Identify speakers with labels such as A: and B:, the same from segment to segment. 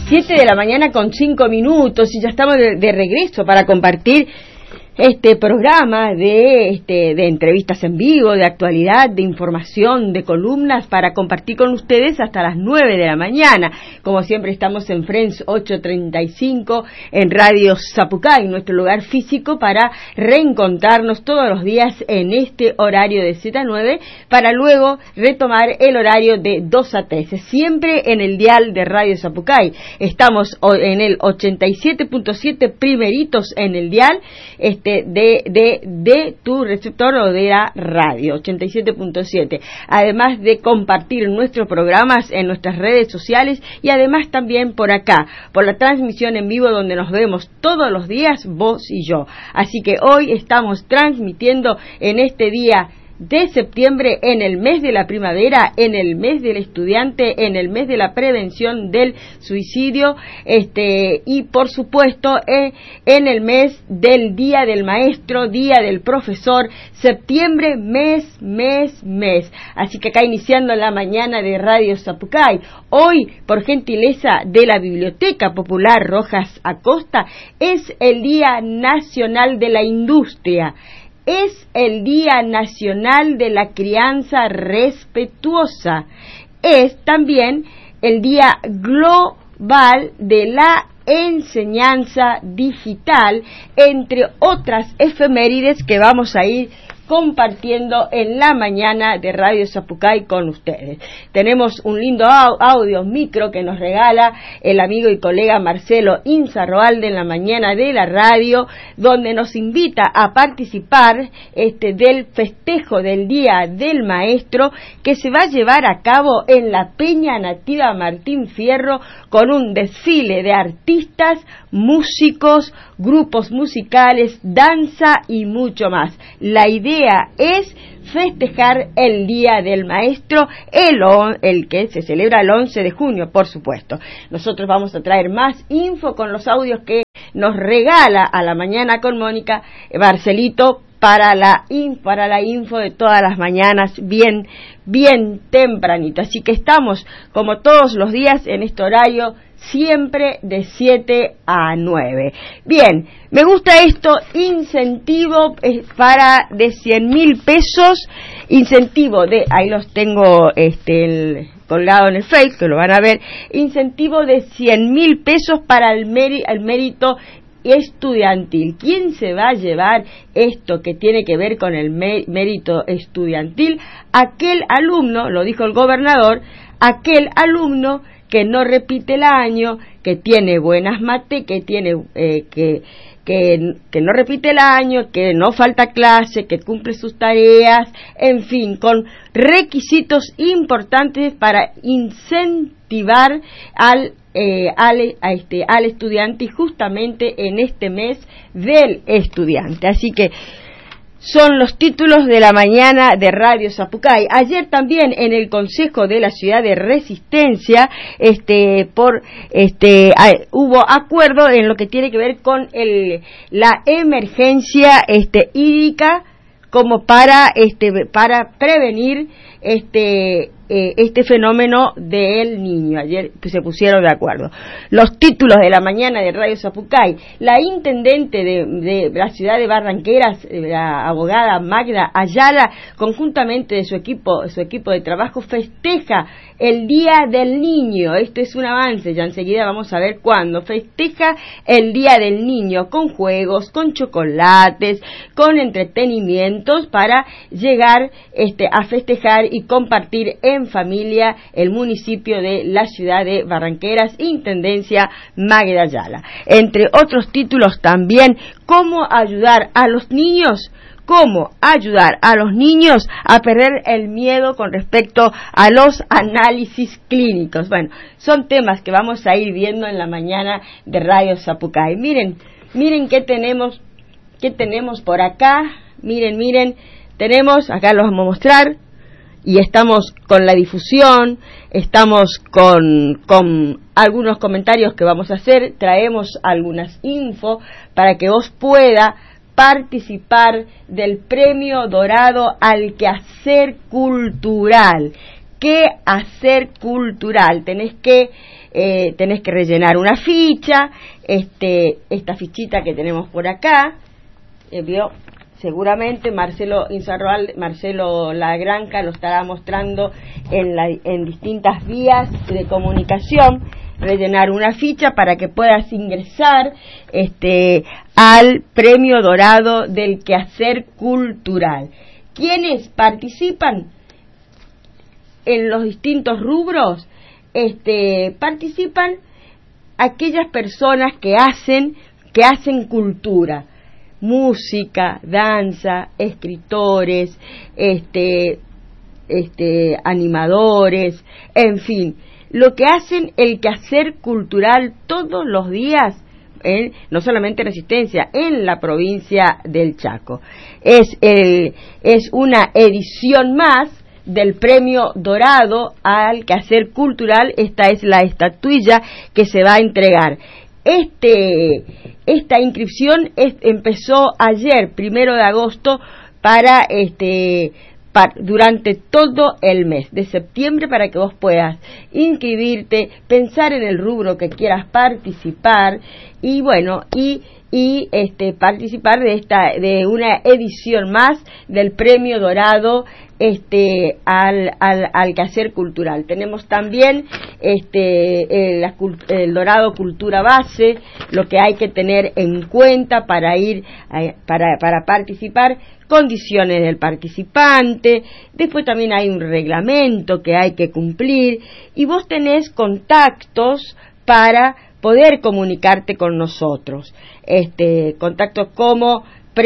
A: 7 de la mañana con 5 minutos y ya estamos de regreso para compartir este programa de entrevistas en vivo, de actualidad, de información, de columnas para compartir con ustedes hasta las 9 de la mañana. Como siempre estamos en Friends 835 en Radio Zapucay, nuestro lugar físico para reencontrarnos todos los días en este horario de Z9 para luego retomar el horario de 2 a 13, siempre en el dial de Radio Zapucay. Estamos en el 87.7 primeritos en el dial de tu receptor o de la radio, 87.7. Además de compartir nuestros programas en nuestras redes sociales y además también por acá, por la transmisión en vivo donde nos vemos todos los días, vos y yo. Así que hoy estamos transmitiendo en este día de septiembre, en el mes de la primavera, en el mes del estudiante, en el mes de la prevención del suicidio, y por supuesto en el mes del Día del Maestro, Día del Profesor, septiembre, mes. Así que acá iniciando la mañana de Radio Zapucay, hoy por gentileza de la Biblioteca Popular Rojas Acosta, es el Día Nacional de la Industria. Es el Día Nacional de la Crianza Respetuosa. Es también el Día Global de la Enseñanza Digital, entre otras efemérides que vamos a ir compartiendo en la mañana de Radio Zapucay con ustedes. Tenemos un lindo audio micro que nos regala el amigo y colega Marcelo Inzarroalde en la mañana de la radio, donde nos invita a participar del festejo del Día del Maestro que se va a llevar a cabo en la Peña Nativa Martín Fierro con un desfile de artistas, músicos, grupos musicales, danza y mucho más. La idea es festejar el Día del Maestro, el que se celebra el 11 de junio, por supuesto. Nosotros vamos a traer más info con los audios que nos regala a la mañana con Mónica Marcelito para la info de todas las mañanas, bien tempranito. Así que estamos, como todos los días, en este horario siempre de 7 a 9. Bien, me gusta esto, incentivo para de 100.000 pesos, incentivo de, ahí los tengo colgado en el Face, que lo van a ver, incentivo de 100.000 pesos para el mérito estudiantil. ¿Quién se va a llevar esto que tiene que ver con el mérito estudiantil? Aquel alumno, lo dijo el gobernador, aquel alumno que no repite el año, que tiene buenas que tiene que no repite el año, que no falta clase, que cumple sus tareas, en fin, con requisitos importantes para incentivar al estudiante, y justamente en este mes del estudiante. Así que son los títulos de la mañana de Radio Zapucay. Ayer también en el Consejo de la Ciudad de Resistencia, hubo acuerdo en lo que tiene que ver con la emergencia hídrica, como para prevenir este fenómeno del niño. Ayer se pusieron de acuerdo. Los títulos de la mañana de Radio Zapucay: la intendente de la ciudad de Barranqueras, la abogada Magda Ayala, conjuntamente de su equipo de trabajo, festeja el Día del Niño. Esto es un avance, ya enseguida vamos a ver cuándo. Festeja el Día del Niño con juegos, con chocolates, con entretenimientos para llegar a festejar y compartir en familia el municipio de la ciudad de Barranqueras, Intendencia Magda Ayala. Entre otros títulos también, cómo ayudar a los niños a perder el miedo con respecto a los análisis clínicos. Bueno, son temas que vamos a ir viendo en la mañana de Radio Zapucay. Miren qué tenemos por acá. Miren, tenemos, acá los vamos a mostrar, y estamos con la difusión, estamos con algunos comentarios que vamos a hacer, traemos algunas info para que vos pueda participar del Premio Dorado al Quehacer Cultural. ¿Qué hacer cultural? Tenés que rellenar una ficha, esta fichita que tenemos por acá, vio. Seguramente Marcelo Lagranja lo estará mostrando en distintas vías de comunicación. Rellenar una ficha para que puedas ingresar al Premio Dorado del Quehacer Cultural. ¿Quiénes participan en los distintos rubros? Participan aquellas personas que hacen cultura. Música, danza, escritores, animadores, en fin, lo que hacen el quehacer cultural todos los días, no solamente en Resistencia, en la provincia del Chaco. Es una edición más del Premio Dorado al Quehacer Cultural. Esta es la estatuilla que se va a entregar. Esta inscripción empezó ayer, 1 de agosto, durante todo el mes de septiembre, para que vos puedas inscribirte, pensar en el rubro que quieras participar y bueno, participar de una edición más del Premio Dorado al Quehacer Cultural. Tenemos también el Dorado Cultura Base, lo que hay que tener en cuenta para participar, condiciones del participante. Después también hay un reglamento que hay que cumplir y vos tenés contactos para poder comunicarte con nosotros. Contactos como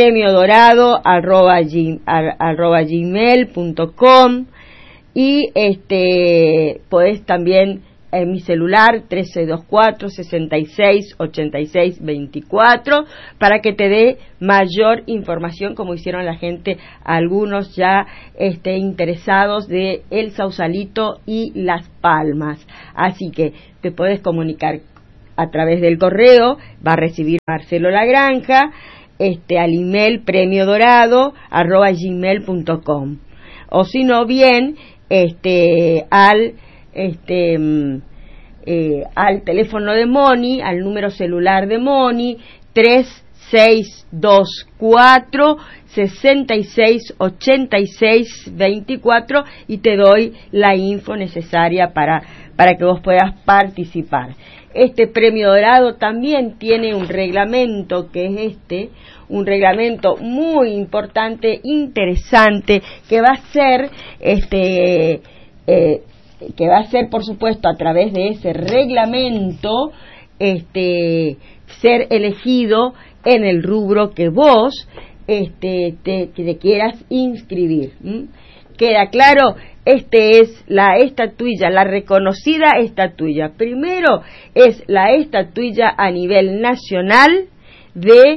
A: premiodorado@gmail.com y podés también en mi celular 1324-6686-24 para que te dé mayor información, como hicieron la gente, algunos ya interesados de El Sausalito y Las Palmas. Así que te podés comunicar a través del correo, va a recibir Marcelo Lagranja, al email premiodorado@gmail.com, o si no, bien al teléfono de Moni, al número celular de Moni, 3624-6686-24, y te doy la info necesaria para que vos puedas participar. Este Premio Dorado también tiene un reglamento, que es un reglamento muy importante, interesante, que va a ser, por supuesto, a través de ese reglamento, ser elegido en el rubro que vos te quieras inscribir. ¿Queda claro? Es la estatuilla, la reconocida estatuilla. Primero es la estatuilla a nivel nacional de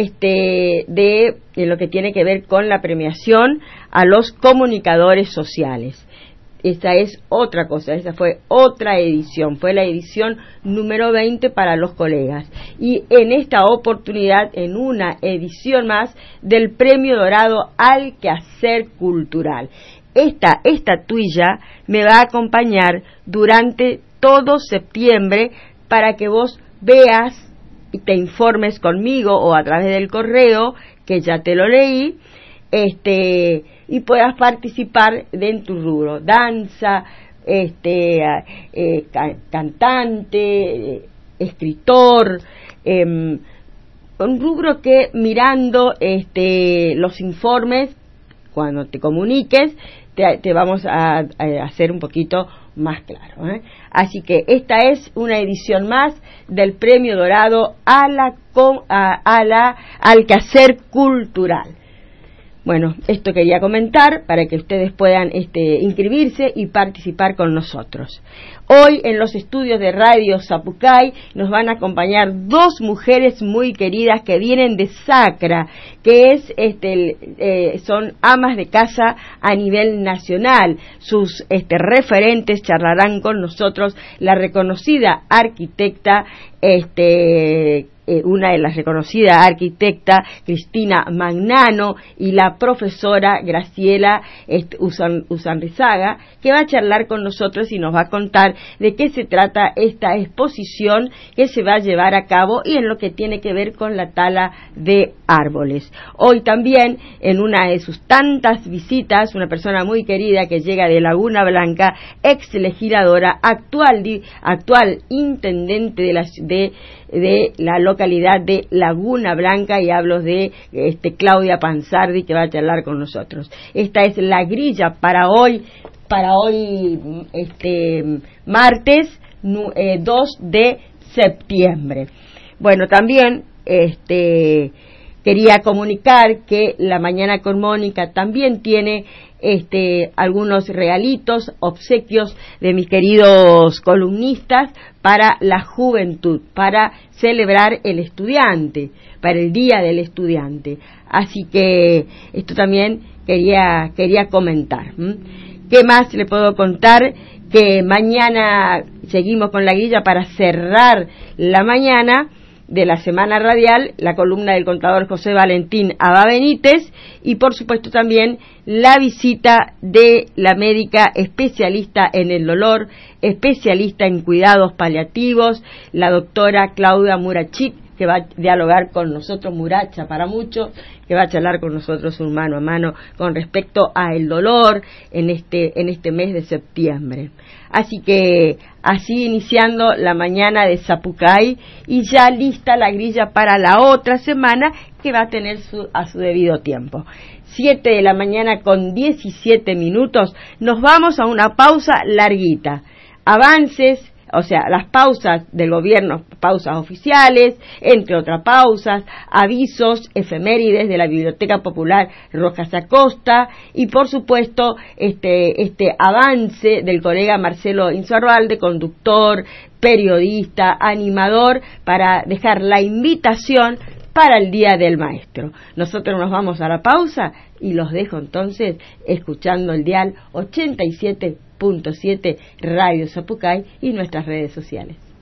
A: lo que tiene que ver con la premiación a los comunicadores sociales. Esa es otra cosa, esa fue otra edición, fue la edición número 20 para los colegas. Y en esta oportunidad, en una edición más del Premio Dorado al Quehacer Cultural. Esta estatuilla me va a acompañar durante todo septiembre para que vos veas y te informes conmigo o a través del correo, que ya te lo leí, y puedas participar en tu rubro, danza, cantante, escritor, un rubro que mirando los informes, cuando te comuniques, te vamos a hacer un poquito más claro, ¿eh? Así que esta es una edición más del Premio Dorado al Quehacer Cultural. Bueno, esto quería comentar para que ustedes puedan inscribirse y participar con nosotros. Hoy en los estudios de Radio Zapucay nos van a acompañar dos mujeres muy queridas que vienen de Sacra, que son amas de casa a nivel nacional. Sus referentes charlarán con nosotros la reconocida arquitecta una de las reconocidas arquitectas, Cristina Magnano, y la profesora Graciela Usanrizaga, que va a charlar con nosotros y nos va a contar de qué se trata esta exposición que se va a llevar a cabo y en lo que tiene que ver con la tala de árboles. Hoy también, en una de sus tantas visitas, una persona muy querida que llega de Laguna Blanca, ex legisladora, actual intendente de la localidad de Laguna Blanca, y hablo de Claudia Panzardi, que va a charlar con nosotros. Esta es la grilla para hoy martes 2 de septiembre. Bueno, también quería comunicar que La Mañana con Mónica también tiene algunos regalitos, obsequios de mis queridos columnistas para la juventud, para celebrar el estudiante, para el Día del Estudiante. Así que esto también quería comentar. ¿Qué más le puedo contar? Que mañana seguimos con la grilla para cerrar la mañana de la semana radial, la columna del contador José Valentín Abba Benítez, y por supuesto también la visita de la médica especialista en el dolor, especialista en cuidados paliativos, la doctora Claudia Murachik, que va a dialogar con nosotros, Muracha para muchos, que va a charlar con nosotros un mano a mano con respecto a el dolor en este mes de septiembre. Así que así iniciando la mañana de Zapucay, y ya lista la grilla para la otra semana, que va a tener a su debido tiempo. 7 de la mañana con 17 minutos, nos vamos a una pausa larguita. Avances, o sea, las pausas del gobierno, pausas oficiales, entre otras pausas, avisos, efemérides de la Biblioteca Popular Rojas Acosta, y por supuesto este avance del colega Marcelo Insaurralde, conductor, periodista, animador, para dejar la invitación para el Día del Maestro. Nosotros nos vamos a la pausa y los dejo entonces escuchando el dial 87.7 Radio Zapucay y nuestras redes sociales.